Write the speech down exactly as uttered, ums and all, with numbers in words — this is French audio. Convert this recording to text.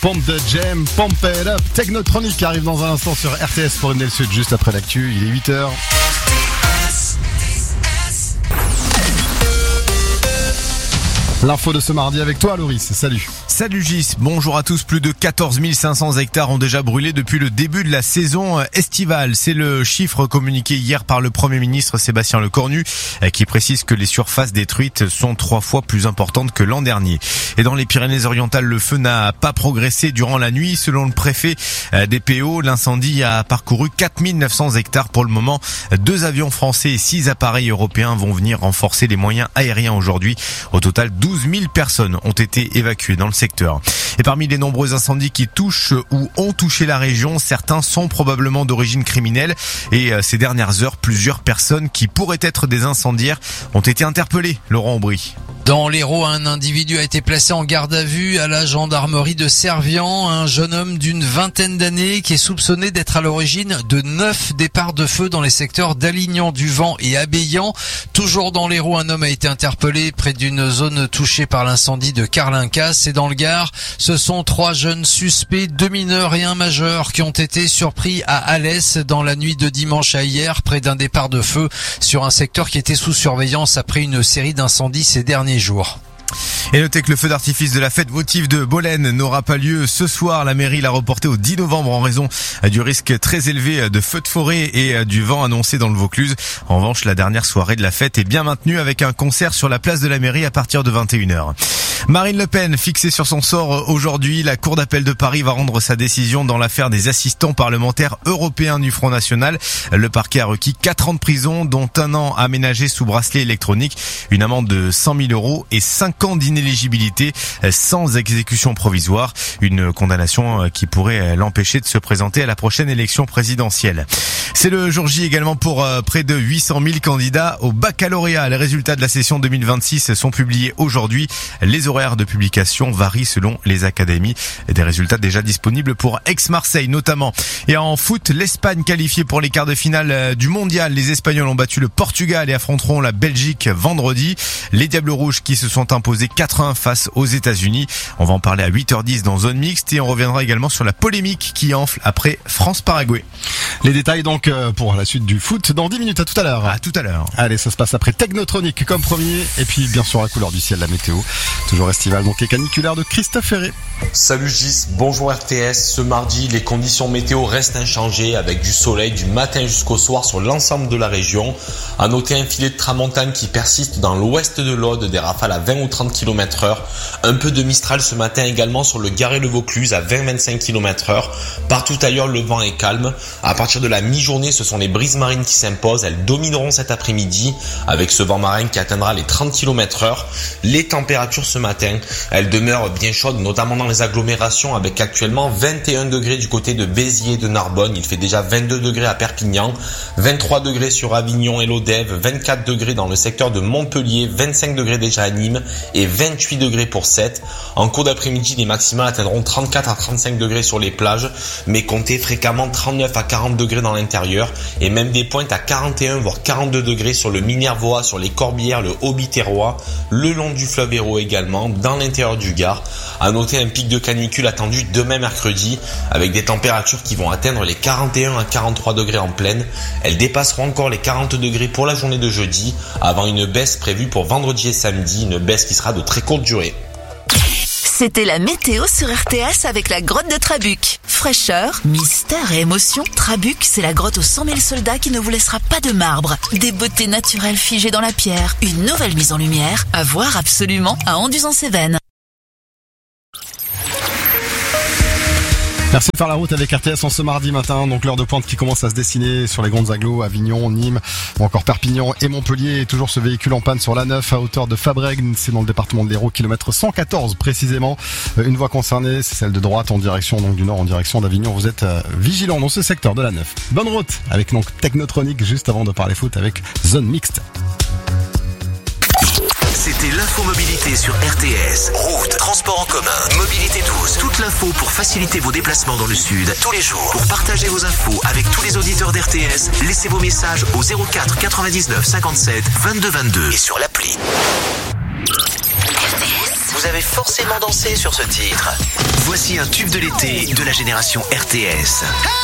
Pompe de Jam, Pump It Up. Technotronic qui arrive dans un instant sur R T S pour N L Sud juste après l'actu. Il est huit heures. L'info de ce mardi avec toi, Loris. Salut. Salut Gis, bonjour à tous. Plus de quatorze mille cinq cents hectares ont déjà brûlé depuis le début de la saison estivale. C'est le chiffre communiqué hier par le Premier ministre Sébastien Lecornu, qui précise que les surfaces détruites sont trois fois plus importantes que l'an dernier. Et dans les Pyrénées-Orientales, le feu n'a pas progressé durant la nuit. Selon le préfet des P O, l'incendie a parcouru quatre mille neuf cents hectares pour le moment. Deux avions français et six appareils européens vont venir renforcer les moyens aériens aujourd'hui. Au total, douze mille personnes ont été évacuées dans le secteur. Et parmi les nombreux incendies qui touchent ou ont touché la région, certains sont probablement d'origine criminelle. Et ces dernières heures, plusieurs personnes qui pourraient être des incendiaires ont été interpellées. Laurent Aubry. Dans l'Hérault, un individu a été placé en garde à vue à la gendarmerie de Servian. Un jeune homme d'une vingtaine d'années qui est soupçonné d'être à l'origine de neuf départs de feu dans les secteurs d'Alignan, Duvant et Abéillan. Toujours dans l'Hérault, un homme a été interpellé près d'une zone touchée par l'incendie de Carlincas. Et dans le Gard, ce sont trois jeunes suspects, deux mineurs et un majeur, qui ont été surpris à Alès dans la nuit de dimanche à hier, près d'un départ de feu sur un secteur qui était sous surveillance après une série d'incendies ces derniers jours. Et notez que le feu d'artifice de la fête votive de Bolène n'aura pas lieu ce soir. La mairie l'a reporté au dix novembre en raison du risque très élevé de feux de forêt et du vent annoncé dans le Vaucluse. En revanche, la dernière soirée de la fête est bien maintenue avec un concert sur la place de la mairie à partir de vingt et une heures. Marine Le Pen, fixée sur son sort aujourd'hui, la Cour d'appel de Paris va rendre sa décision dans l'affaire des assistants parlementaires européens du Front National. Le parquet a requis quatre ans de prison, dont un an aménagé sous bracelet électronique, une amende de cent mille euros et cinq ans d'inéligibilité sans exécution provisoire. Une condamnation qui pourrait l'empêcher de se présenter à la prochaine élection présidentielle. C'est le jour J également pour près de huit cent mille candidats au baccalauréat. Les résultats de la session deux mille vingt-six sont publiés aujourd'hui. Les horaires de publication varient selon les académies. Des résultats déjà disponibles pour Aix-Marseille notamment. Et en foot, l'Espagne qualifiée pour les quarts de finale du mondial. Les Espagnols ont battu le Portugal et affronteront la Belgique vendredi. Les Diables Rouges qui se sont imposés quatre à un face aux États-Unis. On va en parler à huit heures dix dans Zone Mixte et on reviendra également sur la polémique qui enfle après France-Paraguay. Les détails donc pour la suite du foot dans dix minutes. À tout à l'heure. À tout à l'heure. Allez, ça se passe après Technotronic comme promis. Et puis bien sûr la couleur du ciel, la météo. Toujours estival donc et caniculaire de Christophe Ferré. Salut Gis, bonjour R T S. Ce mardi, les conditions météo restent inchangées avec du soleil du matin jusqu'au soir sur l'ensemble de la région. À noter un filet de tramontane qui persiste dans l'ouest de l'Aude, des rafales à vingt ou trente kilomètres heure. Un peu de Mistral ce matin également sur le Gard et le Vaucluse à vingt à vingt-cinq kilomètres heure. Partout ailleurs, le vent est calme. À partir de la mi-journée, ce sont les brises marines qui s'imposent. Elles domineront cet après-midi avec ce vent marin qui atteindra les trente kilomètres heure. Les températures ce matin, elles demeurent bien chaudes, notamment dans les agglomérations avec actuellement vingt et un degrés du côté de Béziers et de Narbonne. Il fait déjà vingt-deux degrés à Perpignan, vingt-trois degrés sur Avignon et l'Odève, vingt-quatre degrés dans le secteur de Montpellier, vingt-cinq degrés déjà à Nîmes et vingt-huit degrés pour Sète. En cours d'après-midi, les maximales atteindront trente-quatre à trente-cinq degrés sur les plages, mais comptez fréquemment trente-neuf à quarante degrés dans l'intérieur et même des pointes à quarante et un voire quarante-deux degrés sur le Minervois, sur les Corbières, le Haut-Biterrois, le long du fleuve Hérault également, dans l'intérieur du Gard. À noter un pic de canicule attendu demain mercredi avec des températures qui vont atteindre les quarante et un à quarante-trois degrés en plaine. Elles dépasseront encore les quarante degrés pour la journée de jeudi avant une baisse prévue pour vendredi et samedi, une baisse qui sera de très courte durée. C'était la météo sur R T S avec la grotte de Trabuc. Fraîcheur, mystère et émotion, Trabuc, c'est la grotte aux cent mille soldats qui ne vous laissera pas de marbre. Des beautés naturelles figées dans la pierre, une nouvelle mise en lumière, à voir absolument à Anduze-en-Cévennes. Merci de faire la route avec R T S en ce mardi matin, donc l'heure de pointe qui commence à se dessiner sur les grandes agglos, Avignon, Nîmes ou encore Perpignan et Montpellier. Et toujours ce véhicule en panne sur l'A neuf à hauteur de Fabrègues, c'est dans le département de l'Hérault, kilomètre cent quatorze précisément. Une voie concernée, c'est celle de droite en direction, donc du nord en direction d'Avignon. Vous êtes euh, vigilants dans ce secteur de l'A neuf. Bonne route avec donc Technotronic juste avant de parler foot avec Zone Mixte. C'était l'infomobilité sur R T S. Route, transport en commun, mobilité douce. Toute l'info pour faciliter vos déplacements dans le sud tous les jours. Pour partager vos infos avec tous les auditeurs d'R T S, laissez vos messages au zéro quatre quatre-vingt-dix-neuf cinquante-sept vingt-deux vingt-deux et sur l'appli. R T S. Vous avez forcément dansé sur ce titre. Voici un tube de l'été de la génération R T S.